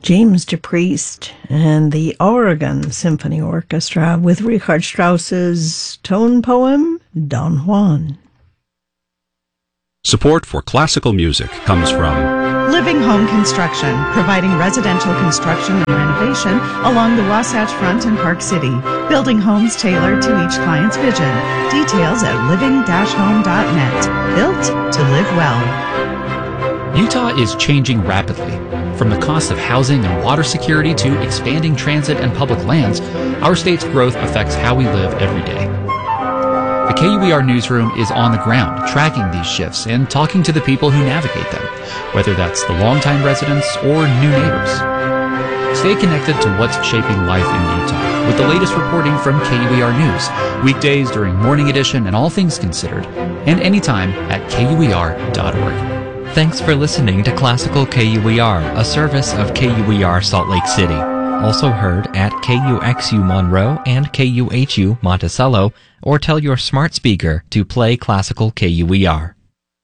James DePriest and the Oregon Symphony Orchestra with Richard Strauss's tone poem, Don Juan. Support for classical music comes from Living Home Construction, providing residential construction and renovation along the Wasatch Front in Park City. Building homes tailored to each client's vision. Details at living-home.net. Built to live well. Utah is changing rapidly. From the cost of housing and water security to expanding transit and public lands, our state's growth affects how we live every day. The KUER newsroom is on the ground, tracking these shifts and talking to the people who navigate them, whether that's the longtime residents or new neighbors. Stay connected to what's shaping life in Utah with the latest reporting from KUER News, weekdays during Morning Edition and All Things Considered, and anytime at KUER.org. Thanks for listening to Classical KUER, a service of KUER Salt Lake City. Also heard at KUXU Monroe and KUHU Monticello, or tell your smart speaker to play Classical KUER.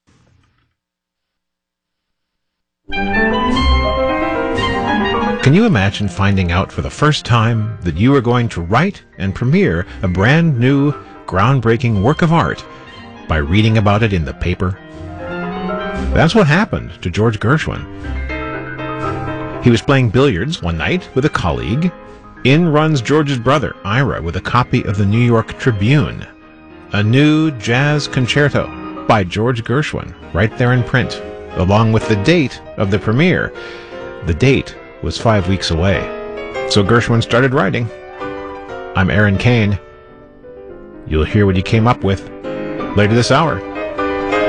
Can you imagine finding out for the first time that you are going to write and premiere a brand new, groundbreaking work of art by reading about it in the paper? That's what happened to George Gershwin. He was playing billiards one night with a colleague. In runs George's brother, Ira, with a copy of the New York Tribune, a new jazz concerto by George Gershwin, right there in print, along with the date of the premiere. The date was 5 weeks away. So Gershwin started writing. I'm Aaron Kane. You'll hear what he came up with later this hour.